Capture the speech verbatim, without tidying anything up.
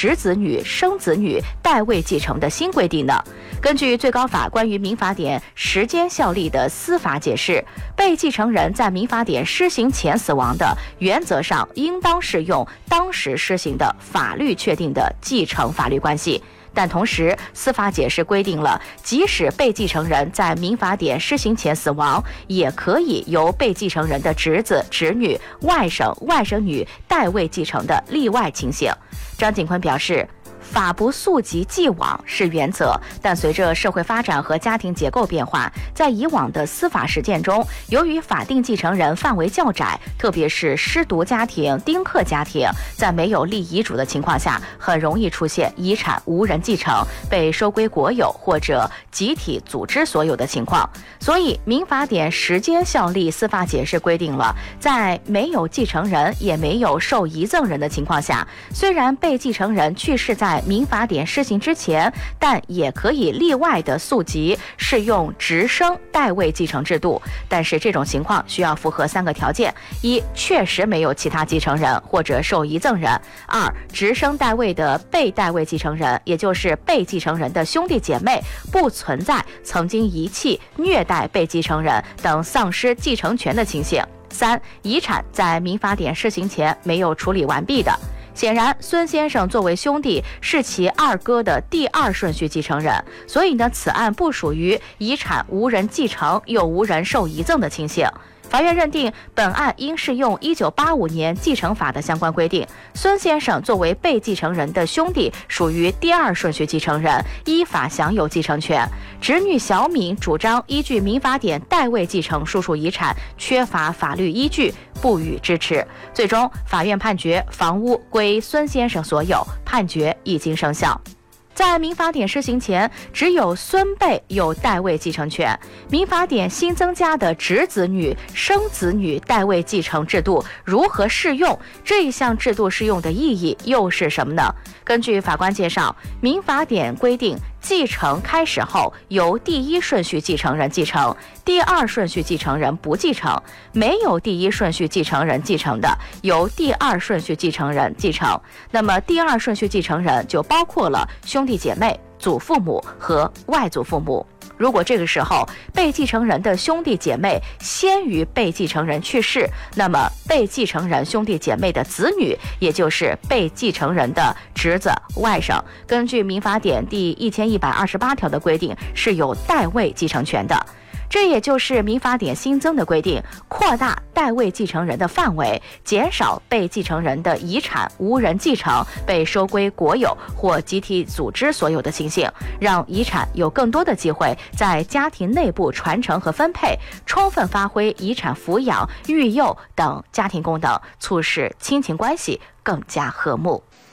侄子女、生子女代位继承的新规定呢？根据最高法关于民法典时间效力的司法解释，被继承人在民法典施行前死亡的，原则上应当适用当时施行的法律确定的继承法律关系。但同时，司法解释规定了，即使被继承人在民法典施行前死亡，也可以由被继承人的侄子、侄女、外甥、外甥女代位继承的例外情形。张景坤表示，法不溯及既往是原则，但随着社会发展和家庭结构变化，在以往的司法实践中，由于法定继承人范围较窄，特别是失独家庭、丁克家庭，在没有立遗嘱的情况下，很容易出现遗产无人继承、被收归国有或者集体组织所有的情况。所以，民法典时间效力司法解释规定了，在没有继承人也没有受遗赠人的情况下，虽然被继承人去世在民法典施行之前，但也可以例外的溯及适用直生代位继承制度。但是这种情况需要符合三个条件：一、确实没有其他继承人或者受遗赠人；二、直生代位的被代位继承人，也就是被继承人的兄弟姐妹，不存在曾经遗弃、虐待被继承人等丧失继承权的情形；三、遗产在民法典施行前没有处理完毕的。显然，孙先生作为兄弟是其二哥的第二顺序继承人，所以呢，此案不属于遗产无人继承又无人受遗赠的情形。法院认定本案应适用一九八五年继承法的相关规定，孙先生作为被继承人的兄弟，属于第二顺序继承人，依法享有继承权。侄女小敏主张依据民法典代位继承叔叔遗产，缺乏法律依据，不予支持。最终，法院判决房屋归孙先生所有，判决已经生效。在民法典施行前，只有孙辈有代位继承权。民法典新增加的侄子女、生子女代位继承制度如何适用？这一项制度适用的意义又是什么呢？根据法官介绍，民法典规定，继承开始后由第一顺序继承人继承，第二顺序继承人不继承；没有第一顺序继承人继承的，由第二顺序继承人继承。那么第二顺序继承人就包括了兄弟姐妹、祖父母和外祖父母。如果这个时候被继承人的兄弟姐妹先于被继承人去世，那么被继承人兄弟姐妹的子女，也就是被继承人的侄子、外甥，根据民法典第一千一百二十八条的规定，是有代位继承权的。这也就是民法典新增的规定，扩大代位继承人的范围，减少被继承人的遗产无人继承、被收归国有或集体组织所有的情形，让遗产有更多的机会在家庭内部传承和分配，充分发挥遗产抚养、育幼等家庭功能，促使亲情关系更加和睦。